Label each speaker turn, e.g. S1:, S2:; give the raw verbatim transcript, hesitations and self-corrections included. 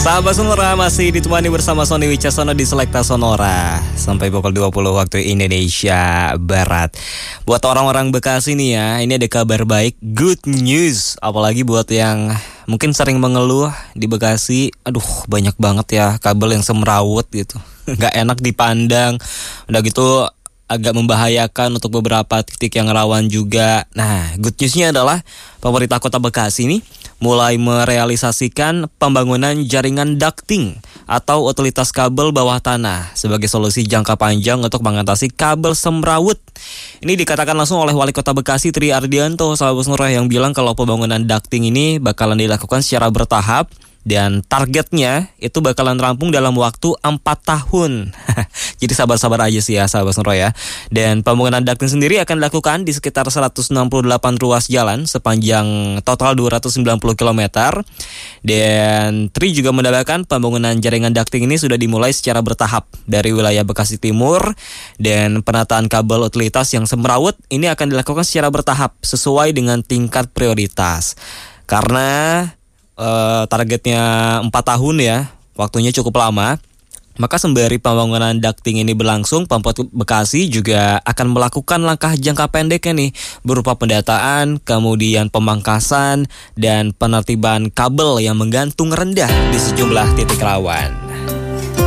S1: Sahabat Sonora masih ditemani bersama Sony Wicaksono di Selekta Sonora sampai pukul dua puluh waktu Indonesia Barat. Buat orang-orang Bekasi nih ya, ini ada kabar baik, good news. Apalagi buat yang mungkin sering mengeluh di Bekasi, aduh banyak banget ya kabel yang semrawut gitu, nggak enak dipandang. Udah gitu agak membahayakan untuk beberapa titik yang rawan juga. Nah, good newsnya adalah pemerintah Kota Bekasi nih mulai merealisasikan pembangunan jaringan ducting atau utilitas kabel bawah tanah sebagai solusi jangka panjang untuk mengatasi kabel semrawut. Ini dikatakan langsung oleh Wali Kota Bekasi Tri Ardianto, sahabat Sonora, yang bilang kalau pembangunan ducting ini bakalan dilakukan secara bertahap dan targetnya itu bakalan rampung dalam waktu empat tahun. Jadi sabar-sabar aja sih ya sahabat Sonora ya. Dan pembangunan ducting sendiri akan dilakukan di sekitar seratus enam puluh delapan ruas jalan sepanjang total dua ratus sembilan puluh kilometer. Dan Tri juga menambahkan pembangunan jaringan ducting ini sudah dimulai secara bertahap dari wilayah Bekasi Timur, dan penataan kabel utilitas yang semrawut ini akan dilakukan secara bertahap sesuai dengan tingkat prioritas. Karena Uh, targetnya empat tahun ya, waktunya cukup lama. Maka sembari pembangunan ducting ini berlangsung, Pemkot Bekasi juga akan melakukan langkah jangka pendeknya nih, berupa pendataan, kemudian pemangkasan, dan penertiban kabel yang menggantung rendah di sejumlah titik rawan.